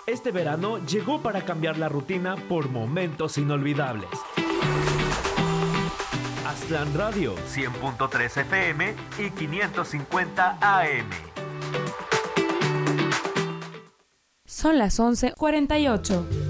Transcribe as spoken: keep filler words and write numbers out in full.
Este verano llegó para cambiar la rutina por momentos inolvidables. Aztlán Radio, cien punto tres F M y quinientos cincuenta A M. Son las once cuarenta y ocho.